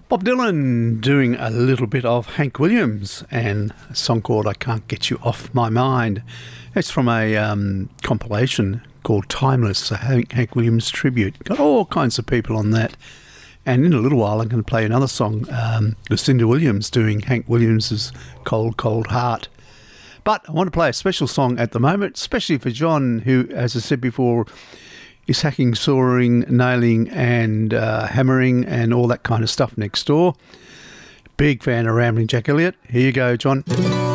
Bob Dylan doing a little bit of Hank Williams and a song called I Can't Get You Off My Mind. It's from a compilation called Timeless, a Hank Williams tribute. Got all kinds of people on that. And in a little while I'm going to play another song, Lucinda Williams doing Hank Williams's Cold, Cold Heart. But I want to play a special song at the moment, especially for John, who, as I said before, is hacking, sawing, nailing and hammering and all that kind of stuff next door. Big fan of Rambling Jack Elliott. Here you go, John.